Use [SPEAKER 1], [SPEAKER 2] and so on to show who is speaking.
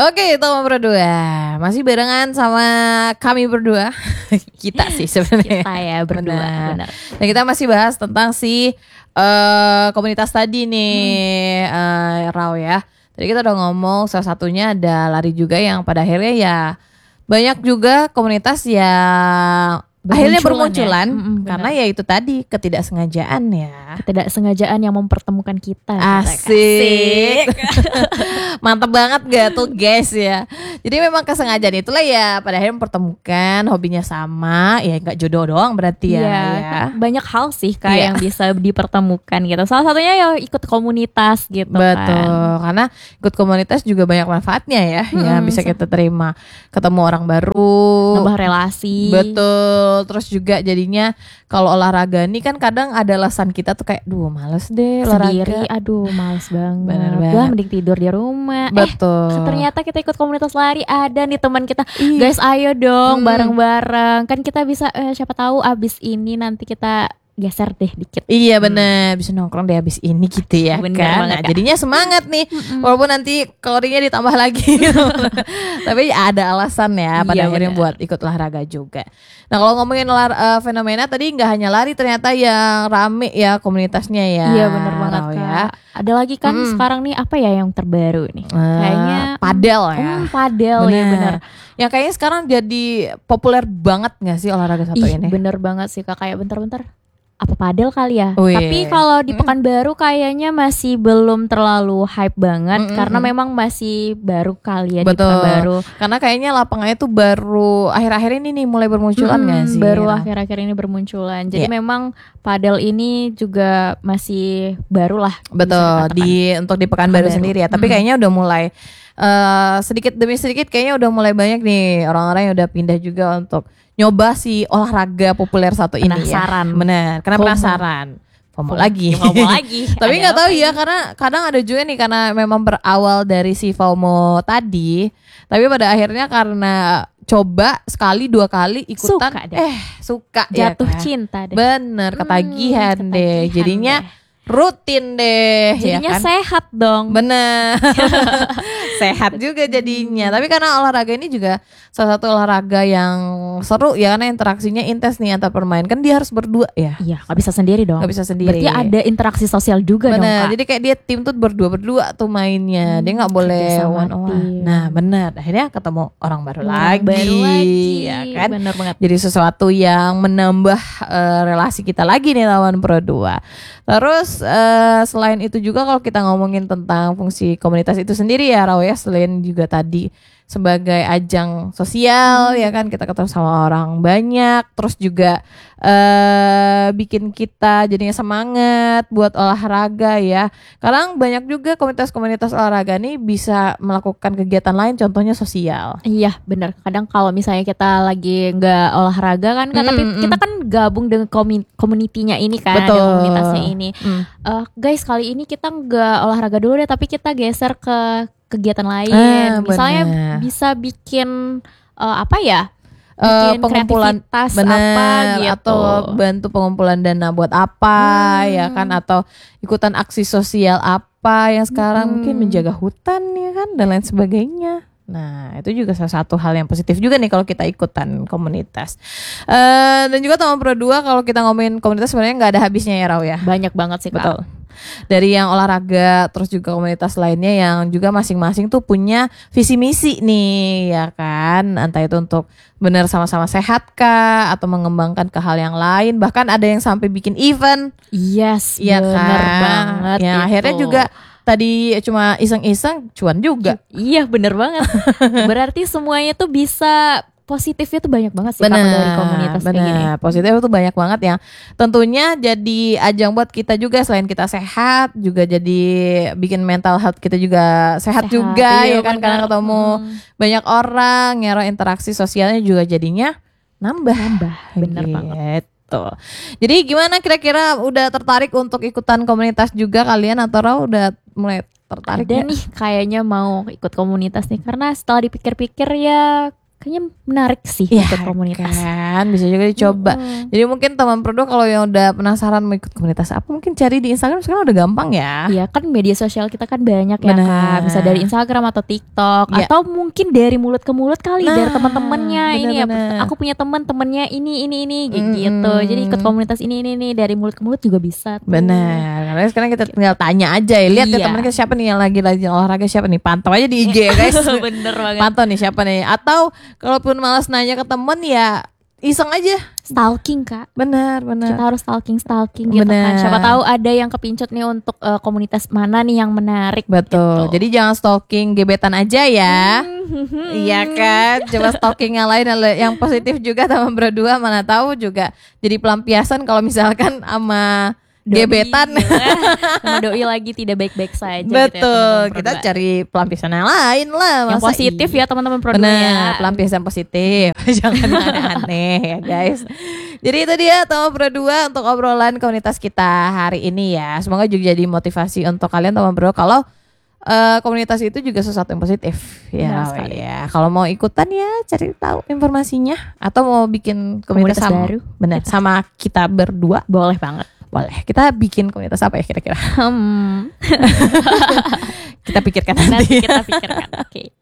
[SPEAKER 1] Oke, teman berdua masih barengan sama kami berdua. Kita sih sebenarnya.
[SPEAKER 2] Kita ya berdua. Benar.
[SPEAKER 1] Nah, kita masih bahas tentang si komunitas tadi nih, Raw ya. Tadi kita udah ngomong salah satunya ada lari juga yang pada akhirnya ya banyak juga komunitas yang akhirnya bermunculan karena ya itu tadi ketidaksengajaan ya.
[SPEAKER 2] Ketidaksengajaan yang mempertemukan kita.
[SPEAKER 1] Asik. Mantap banget gak tuh guys ya. Jadi memang kesengajaan itulah ya pada akhirnya mempertemukan, hobinya sama, ya gak jodoh doang berarti ya.
[SPEAKER 2] Banyak hal sih yang bisa dipertemukan gitu. Salah satunya ya ikut komunitas gitu.
[SPEAKER 1] Betul, karena ikut komunitas juga banyak manfaatnya ya. Yang bisa kita terima, ketemu orang baru,
[SPEAKER 2] nambah relasi.
[SPEAKER 1] Betul. Terus juga jadinya kalau olahraga nih kan kadang ada alasan kita tuh kayak males deh
[SPEAKER 2] sendiri,
[SPEAKER 1] olahraga.
[SPEAKER 2] Males banget.
[SPEAKER 1] Bener banget.
[SPEAKER 2] Mending tidur di rumah.
[SPEAKER 1] Betul.
[SPEAKER 2] Ternyata kita ikut komunitas lari, ada nih teman kita. Guys, ayo dong bareng-bareng. Kan kita bisa siapa tahu abis ini nanti kita geser deh dikit.
[SPEAKER 1] Iya bener, bisa nongkrong deh habis ini gitu ya.
[SPEAKER 2] Bener
[SPEAKER 1] kan. Nah, jadinya semangat nih. Walaupun nanti kalorinya ditambah lagi gitu. Tapi ada alasan ya pada akhirnya buat ikut olahraga juga. Nah, kalau ngomongin fenomena tadi nggak hanya lari, ternyata yang rame ya komunitasnya ya.
[SPEAKER 2] Iya bener banget Kak. Ya. Ada lagi kan sekarang nih apa ya yang terbaru nih? Kayaknya
[SPEAKER 1] padel ya.
[SPEAKER 2] Padel ya bener.
[SPEAKER 1] Yang kayaknya sekarang jadi populer banget nggak sih olahraga satu ini?
[SPEAKER 2] Bener banget sih Kak, kayak bentar-bentar apa padel kali ya.
[SPEAKER 1] Wih.
[SPEAKER 2] Tapi kalau di Pekanbaru kayaknya masih belum terlalu hype banget karena memang masih baru kali ya.
[SPEAKER 1] Betul.
[SPEAKER 2] Di Pekanbaru.
[SPEAKER 1] Karena kayaknya lapangannya tuh baru akhir-akhir ini nih mulai bermunculan nggak sih?
[SPEAKER 2] Baru akhir-akhir ini bermunculan. Jadi memang padel ini juga masih baru lah.
[SPEAKER 1] Betul, untuk di Pekanbaru sendiri ya. Tapi kayaknya udah mulai sedikit demi sedikit kayaknya udah mulai banyak nih orang-orang yang udah pindah juga untuk nyoba si olahraga populer satu ini ya. Bener, karena penasaran. FOMO lagi. Tapi nggak tahu ya, karena kadang ada juga nih karena memang berawal dari si FOMO tadi. Tapi pada akhirnya karena coba sekali dua kali ikutan, suka
[SPEAKER 2] jatuh
[SPEAKER 1] ya,
[SPEAKER 2] cinta deh.
[SPEAKER 1] Bener, ketagihan deh. Jadinya rutin deh.
[SPEAKER 2] Jadinya
[SPEAKER 1] ya kan?
[SPEAKER 2] Sehat dong.
[SPEAKER 1] Bener. Sehat juga jadinya. Tapi karena olahraga ini juga salah satu olahraga yang seru ya, karena interaksinya intens nih antar pemain. Kan dia harus berdua ya.
[SPEAKER 2] Iya, gak bisa sendiri dong.
[SPEAKER 1] Gak bisa sendiri.
[SPEAKER 2] Berarti ada interaksi sosial juga.
[SPEAKER 1] Bener.
[SPEAKER 2] Dong Kak.
[SPEAKER 1] Jadi kayak dia tim tuh berdua tuh mainnya. Dia gak boleh one on one. Nah bener, akhirnya ketemu orang baru lagi. Ya kan?
[SPEAKER 2] Bener banget.
[SPEAKER 1] Jadi sesuatu yang menambah relasi kita lagi nih lawan Pro 2. Terus selain itu juga kalau kita ngomongin tentang fungsi komunitas itu sendiri ya Raw ya, selain juga tadi sebagai ajang sosial ya kan, kita ketemu sama orang banyak, terus juga bikin kita jadinya semangat buat olahraga ya. Kadang banyak juga komunitas-komunitas olahraga nih bisa melakukan kegiatan lain, contohnya sosial.
[SPEAKER 2] Iya benar. Kadang kalau misalnya kita lagi nggak olahraga kan, tapi kita kan gabung dengan komunitinya ini kan.
[SPEAKER 1] Betul.
[SPEAKER 2] Ada komunitasnya ini. Guys, kali ini kita nggak olahraga dulu deh, tapi kita geser ke kegiatan lain. Misalnya bisa bikin apa ya? Bikin
[SPEAKER 1] pengumpulan
[SPEAKER 2] apa gitu,
[SPEAKER 1] atau bantu pengumpulan dana buat apa ya kan, atau ikutan aksi sosial apa yang sekarang mungkin menjaga hutan ya kan, dan lain sebagainya. Nah itu juga salah satu hal yang positif juga nih kalau kita ikutan komunitas. Dan juga teman Pro 2 kalau kita ngomongin komunitas sebenarnya nggak ada habisnya ya Raw ya.
[SPEAKER 2] Banyak banget sih Kak.
[SPEAKER 1] Betul. Dari yang olahraga terus juga komunitas lainnya yang juga masing-masing tuh punya visi misi nih ya kan, entah itu untuk benar sama-sama sehat kah atau mengembangkan ke hal yang lain, bahkan ada yang sampai bikin event.
[SPEAKER 2] Yes,
[SPEAKER 1] ya
[SPEAKER 2] bener
[SPEAKER 1] kan?
[SPEAKER 2] banget.
[SPEAKER 1] Ya
[SPEAKER 2] itu.
[SPEAKER 1] Akhirnya juga tadi cuma iseng-iseng cuan juga.
[SPEAKER 2] Iya bener banget. Berarti semuanya tuh bisa, positifnya tuh banyak banget sih dari komunitas kayak gini.
[SPEAKER 1] Positifnya tuh banyak banget yang tentunya jadi ajang buat kita juga, selain kita sehat juga jadi bikin mental health kita juga sehat juga ya kan, karena ketemu banyak orang, ya interaksi sosialnya juga jadinya nambah.
[SPEAKER 2] Bener banget.
[SPEAKER 1] Jadi gimana kira-kira, udah tertarik untuk ikutan komunitas juga kalian atau udah mulai tertarik?
[SPEAKER 2] Ada nih kayaknya mau ikut komunitas nih, karena setelah dipikir-pikir ya kayaknya menarik sih
[SPEAKER 1] ya,
[SPEAKER 2] ikut komunitas.
[SPEAKER 1] Kan bisa juga dicoba. Jadi mungkin teman Prodo kalau yang udah penasaran mau ikut komunitas apa, mungkin cari di Instagram sekarang udah gampang ya.
[SPEAKER 2] Iya kan media sosial kita kan banyak ya Kak. Bisa dari Instagram atau TikTok ya. Atau mungkin dari mulut ke mulut kali, dari teman-temannya. Ini ya aku punya temennya ini gitu. Jadi ikut komunitas ini dari mulut ke mulut juga bisa tuh.
[SPEAKER 1] Benar. Karena sekarang kita tinggal tanya aja ya. Lihat ya teman kita siapa nih yang lagi olahraga, siapa nih, pantau aja di IG ya guys.
[SPEAKER 2] Bener banget.
[SPEAKER 1] Pantau nih siapa nih. Atau kalaupun malas nanya ke temen ya iseng aja.
[SPEAKER 2] Stalking Kak.
[SPEAKER 1] Benar.
[SPEAKER 2] Kita harus stalking gitu kan. Siapa tahu ada yang kepincut nih untuk komunitas mana nih yang menarik.
[SPEAKER 1] Betul.
[SPEAKER 2] Gitu.
[SPEAKER 1] Jadi jangan stalking gebetan aja ya. Iya kan. Coba stalking yang lain yang positif juga teman berdua, mana tahu juga jadi pelampiasan kalau misalkan sama gebetan
[SPEAKER 2] sama doi lagi tidak baik-baik saja.
[SPEAKER 1] Betul,
[SPEAKER 2] gitu ya,
[SPEAKER 1] kita cari pelampiasan yang lain lah.
[SPEAKER 2] Yang positif ya teman-teman berdua.
[SPEAKER 1] Benar, pelampiasan positif. Jangan aneh-aneh ya guys. Jadi itu dia teman berdua untuk obrolan komunitas kita hari ini ya. Semoga juga jadi motivasi untuk kalian teman berdua kalau komunitas itu juga sesuatu yang positif ya. Kalau mau ikutan ya cari tahu informasinya, atau mau bikin komunitas
[SPEAKER 2] baru.
[SPEAKER 1] Benar, sama kita berdua
[SPEAKER 2] boleh banget.
[SPEAKER 1] Boleh. Kita bikin komunitas apa ya kira-kira? Kita pikirkan nanti.
[SPEAKER 2] Kita pikirkan. Oke.